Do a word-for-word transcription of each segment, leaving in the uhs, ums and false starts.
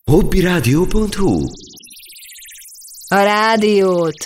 hobbyradio pont hu. A rádiót!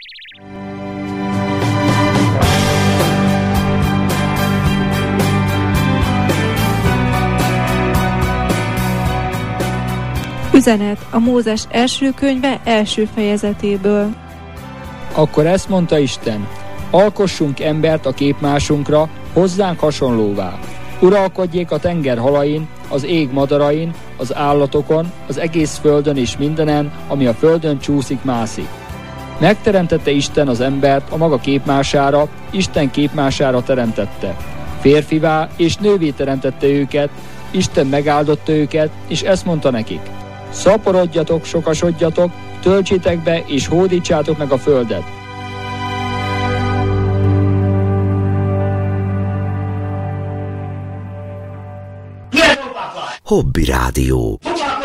Üzenet a Mózes első könyve első fejezetéből. Akkor ezt mondta Isten: alkossunk embert a képmásunkra, hozzánk hasonlóvá. Uralkodjék a tenger halain, az ég madarain, az állatokon, az egész földön és mindenen, ami a földön csúszik, mászik. Megteremtette Isten az embert a maga képmására, Isten képmására teremtette. Férfivá és nővé teremtette őket, Isten megáldotta őket, és ezt mondta nekik: szaporodjatok, sokasodjatok, töltsétek be és hódítsátok meg a földet. Hobby Rádió.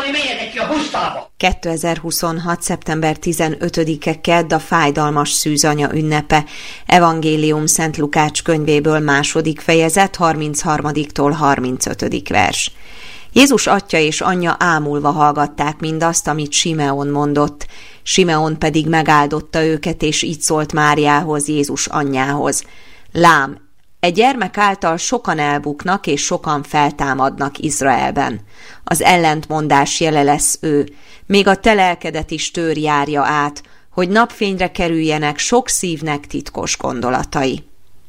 kétezer-huszonhat. szeptember tizenötödike kedd, a fájdalmas szűzanya ünnepe. Evangélium Szent Lukács könyvéből, második fejezet, harmincharmadiktól harmincötödik vers. Jézus atya és anyja ámulva hallgatták mindazt, amit Simeon mondott. Simeon pedig megáldotta őket, és így szólt Máriához, Jézus anyjához: lám, e gyermek által sokan elbuknak, és sokan feltámadnak Izraelben. Az ellentmondás jele lesz ő, még a te lelkedet is tör járja át, hogy napfényre kerüljenek sok szívnek titkos gondolatai.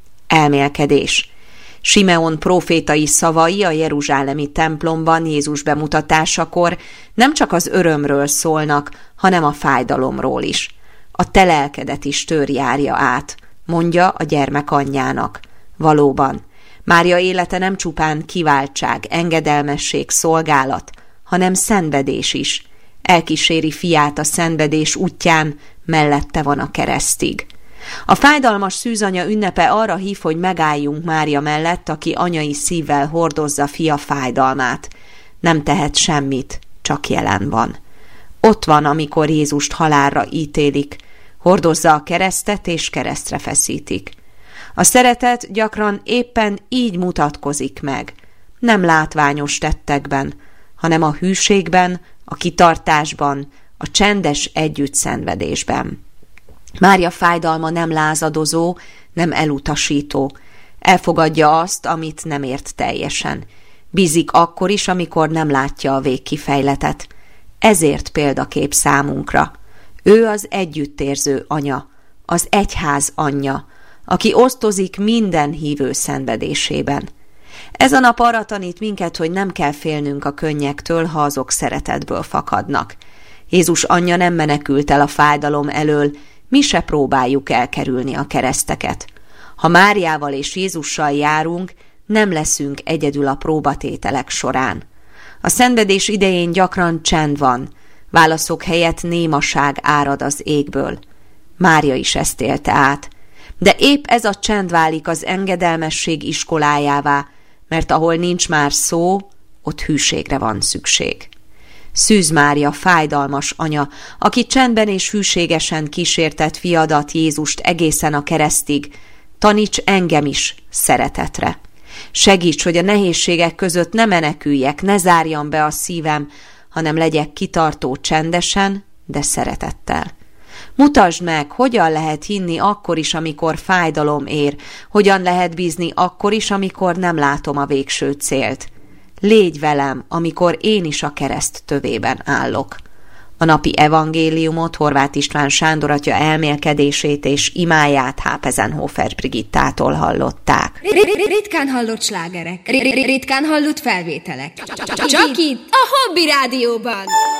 Elmélkedés. Simeon prófétai szavai a jeruzsálemi templomban Jézus bemutatásakor nem csak az örömről szólnak, hanem a fájdalomról is. A te lelkedet is tör járja át, mondja a gyermek anyjának. Valóban, Mária élete nem csupán kiváltság, engedelmesség, szolgálat, hanem szenvedés is. Elkíséri fiát a szenvedés útján, mellette van a keresztig. A fájdalmas szűzanya ünnepe arra hív, hogy megálljunk Mária mellett, aki anyai szívvel hordozza fia fájdalmát. Nem tehet semmit, csak jelen van. Ott van, amikor Jézust halálra ítélik, hordozza a keresztet és keresztre feszítik. A szeretet gyakran éppen így mutatkozik meg, nem látványos tettekben, hanem a hűségben, a kitartásban, a csendes együttszenvedésben. Mária fájdalma nem lázadozó, nem elutasító. Elfogadja azt, amit nem ért teljesen. Bízik akkor is, amikor nem látja a végkifejletet. Ezért példakép számunkra. Ő az együttérző anya, az egyház anyja, aki osztozik minden hívő szenvedésében. Ez a nap arra tanít minket, hogy nem kell félnünk a könnyektől, ha azok szeretetből fakadnak. Jézus anyja nem menekült el a fájdalom elől, mi se próbáljuk elkerülni a kereszteket. Ha Máriával és Jézussal járunk, nem leszünk egyedül a próbatételek során. A szenvedés idején gyakran csend van, válaszok helyett némaság árad az égből. Mária is ezt élte át. De épp ez a csend válik az engedelmesség iskolájává, mert ahol nincs már szó, ott hűségre van szükség. Szűz Mária, fájdalmas anya, aki csendben és hűségesen kísértett fiadat, Jézust egészen a keresztig, taníts engem is szeretetre. Segíts, hogy a nehézségek között ne meneküljek, ne zárjam be a szívem, hanem legyek kitartó csendesen, de szeretettel. Mutasd meg, hogyan lehet hinni akkor is, amikor fájdalom ér, hogyan lehet bízni akkor is, amikor nem látom a végső célt. Légy velem, amikor én is a kereszt tövében állok. A napi evangéliumot Horváth István Sándor atya elmélkedését és imáját Hápezenhofer Brigittától hallották. Ritkán hallott slágerek, ritkán hallott felvételek. Csak itt, a Hobby Rádióban.